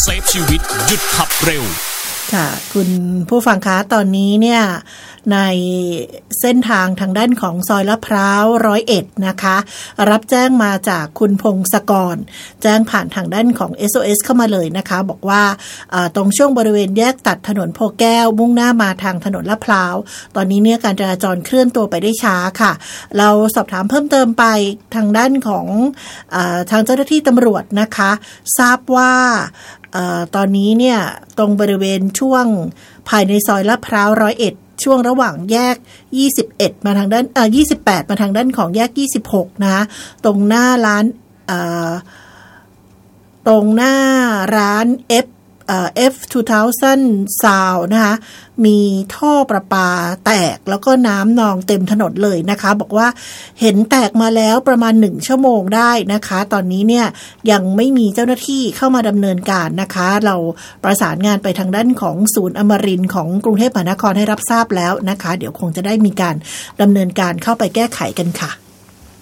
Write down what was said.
ฟชีวิตหยุดขับเร็วค่ะคุณผู้ฟังคะตอนนี้เนี่ยในเส้นทางทางด้านของซอยลาดพร้าว101นะคะรับแจ้งมาจากคุณพงศกรแจ้งผ่านทางด้านของ SOS เข้ามาเลยนะคะบอกว่าตรงช่วงบริเวณแยกตัดถนนโพแก้วมุ่งหน้ามาทางถนนลาดพร้าวตอนนี้เนี่ยการจราจรเคลื่อนตัวไปได้ช้าค่ะเราสอบถามเพิ่มเติมไปทางด้านของทางเจ้าหน้าที่ตำรวจนะคะทราบว่าตอนนี้เนี่ยตรงบริเวณช่วงภายในซอยลาดพร้าว101ช่วงระหว่างแยก21มาทางด้าน28มาทางด้านของแยก26นะตรงหน้าร้านตรงหน้าร้าน F2000 Sound นะคะมีท่อประปาแตกแล้วก็น้ำนองเต็มถนนเลยนะคะบอกว่าเห็นแตกมาแล้วประมาณ1ชั่วโมงได้นะคะตอนนี้เนี่ยยังไม่มีเจ้าหน้าที่เข้ามาดำเนินการนะคะเราประสานงานไปทางด้านของศูนย์อมรินทร์ของกรุงเทพมหานครให้รับทราบแล้วนะคะเดี๋ยวคงจะได้มีการดำเนินการเข้าไปแก้ไขกันค่ะ